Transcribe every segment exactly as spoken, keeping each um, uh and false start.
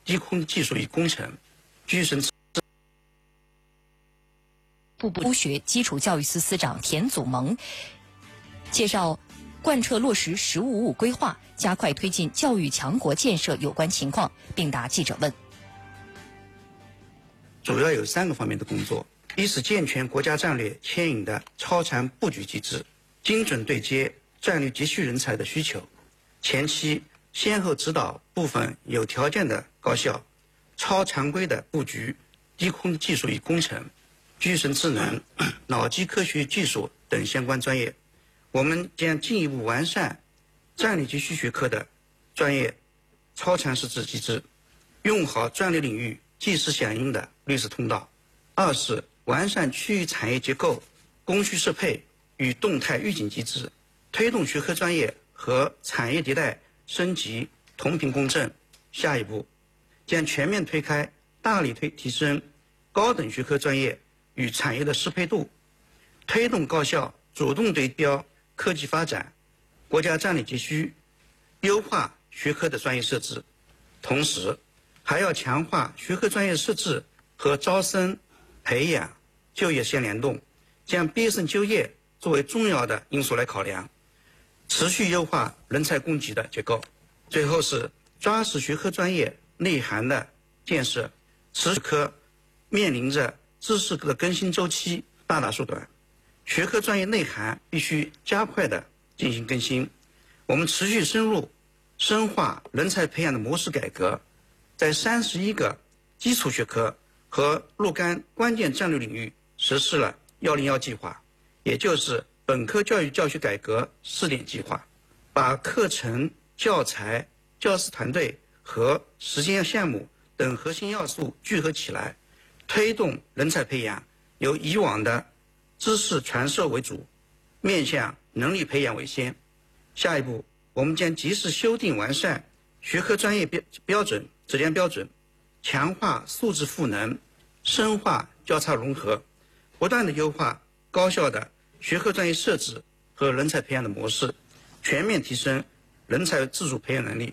低空技术与工程、居身。 部部学基础教育司司长田祖萌介绍贯彻落实“十五五”规划，加快推进教育强国建设有关情况，并答记者问。 主要有三个方面的工作：一是健全国家战略牵引的超常布局机制，精准对接战略急需人才的需求，前期先后指导部分有条件的高校超常规的布局低空技术与工程、居身智能、脑机科学技术等相关专业。我们将进一步完善战略急需学科的专业超常识字机制，用好战略领域即时响应的绿色通道。二是完善区域产业结构、供需适配与动态预警机制，推动学科专业和产业迭代升级同频共振。下一步将全面推开大力推提升高等学科专业与产业的适配度，推动高校主动对标科技发展、国家战略急需，优化学科的专业设置。同时还要强化学科专业设置和招生、培养、就业相联动，将毕业生就业作为重要的因素来考量，持续优化人才供给的结构。最后是抓实学科专业内涵的建设，学科面临着知识的更新周期大大缩短，学科专业内涵必须加快的进行更新。我们持续深入深化人才培养的模式改革，在三十一个基础学科和若干关键战略领域实施了“幺零幺”计划，也就是本科教育教学改革试点计划，把课程、教材、教师团队和实践项目等核心要素聚合起来，推动人才培养由以往的知识传授为主，面向能力培养为先。下一步，我们将及时修订完善学科专业标标准、质量标准，强化素质赋能，深化交叉融合，不断的优化高校的学科专业设置和人才培养的模式，全面提升人才自主培养能力。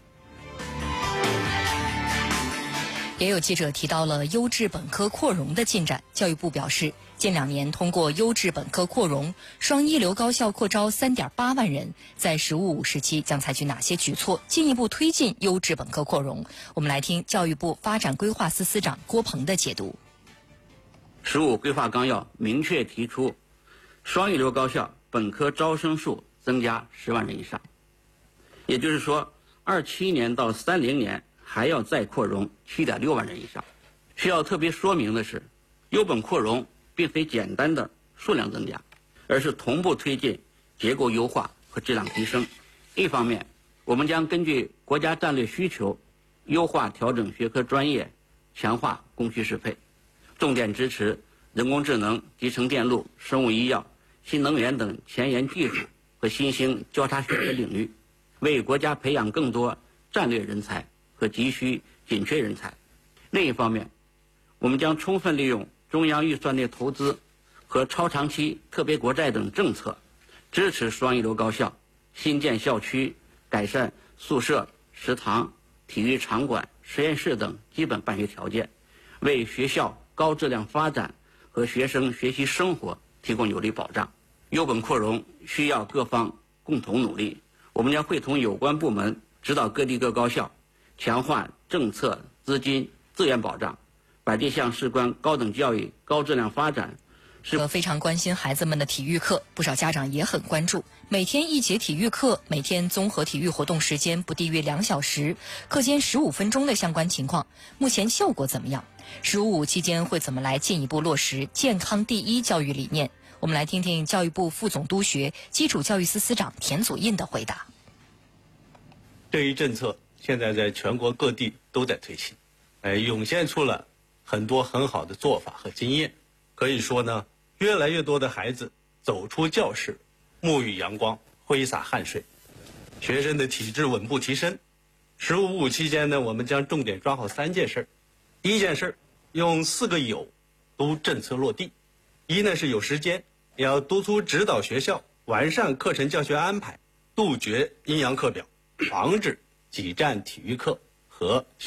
也有记者提到了优质本科扩容的进展。教育部表示，近两年通过优质本科扩容，双一流高校扩招 三点八万人。在“十五五”时期将采取哪些举措，进一步推进优质本科扩容？我们来听教育部发展规划司司长郭鹏的解读。 十五规划纲要明确提出，双一流高校本科招生数增加十万人以上，也就是说，二七年到三零年还要再扩容 七点六万人以上。需要特别说明的是，优本扩容并非简单的数量增加，而是同步推进结构优化和质量提升。一方面，我们将根据国家战略需求，优化调整学科专业，强化供需适配，重点支持人工智能、集成电路、生物医药、新能源等前沿技术和新兴交叉学科领域，为国家培养更多战略人才和急需紧缺人才。另一方面，我们将充分利用中央预算内投资和超长期特别国债等政策，支持双一流高校新建校区、改善宿舍、食堂、体育场馆、实验室等基本办学条件，为学校高质量发展和学生学习生活提供有力保障。优本扩容需要各方共同努力，我们将会同有关部门指导各地各高校强化政策、资金、资源保障，把这项事关高等教育高质量发展。 是非常关心孩子们的体育课，不少家长也很关注。每天一节体育课，每天综合体育活动时间不低于两小时，课间十五分钟的相关情况，目前效果怎么样？十五五期间会怎么来进一步落实健康第一教育理念？我们来听听教育部副总督学基础教育司司长田祖印的回答。 这一政策现在在全国各地都在推行，哎，涌现出了很多很好的做法和经验。可以说呢，越来越多的孩子走出教室，沐浴阳光，挥洒汗水，学生的体质稳步提升。十五五期间呢，我们将重点抓好三件事。第一件事，用四个有都政策落地。一呢是有时间，要督促指导学校完善课程教学安排，杜绝阴阳课表，防止挤占体育课和